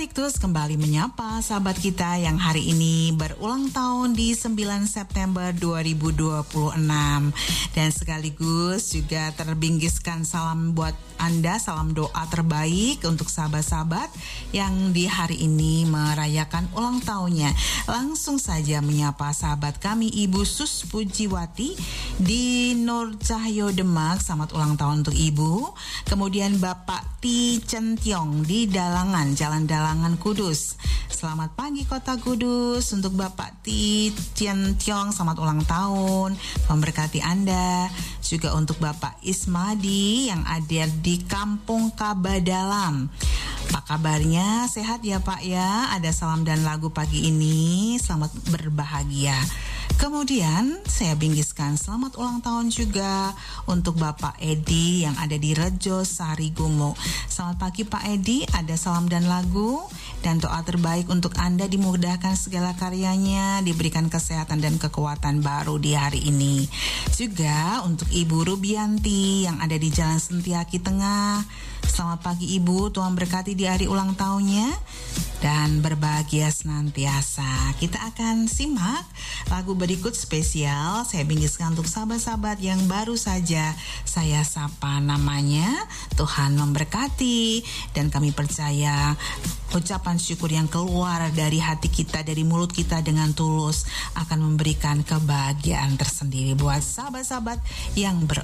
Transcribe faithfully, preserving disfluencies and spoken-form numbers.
Connectus kembali menyapa sahabat kita yang hari ini berulang tahun di sembilan September dua ribu dua puluh enam. Dan sekaligus juga terbingkiskan salam buat Anda, salam doa terbaik untuk sahabat-sahabat yang di hari ini merayakan ulang tahunnya. Langsung saja menyapa sahabat kami Ibu Sus Pujiwati di Nur Cahyo Demak, selamat ulang tahun untuk Ibu. Kemudian Bapak Ti Centiong di Dalangan, Jalan Dalangan Kudus. Selamat pagi Kota Kudus untuk Bapak Ti Centiong, selamat ulang tahun, memberkati Anda. Juga untuk Bapak Ismadi yang ada di Kampung Kabadalam. Apa kabarnya? Sehat ya Pak ya? Ada salam dan lagu pagi ini, selamat berbahagia. Kemudian saya bingkiskan selamat ulang tahun juga untuk Bapak Edi yang ada di Rejo Sari Gumo. Selamat pagi Pak Edi, ada salam dan lagu dan doa terbaik untuk Anda, dimudahkan segala karyanya, diberikan kesehatan dan kekuatan baru di hari ini. Juga untuk Ibu Rubianti yang ada di Jalan Sentiaki Tengah. Selamat pagi Ibu, Tuhan berkati di hari ulang tahunnya dan berbahagia senantiasa. Kita akan simak lagu berikut spesial. Saya bingkiskan untuk sahabat-sahabat yang baru saja saya sapa namanya. Tuhan memberkati dan kami percaya ucapan syukur yang keluar dari hati kita, dari mulut kita dengan tulus akan memberikan kebahagiaan tersendiri buat sahabat-sahabat yang ber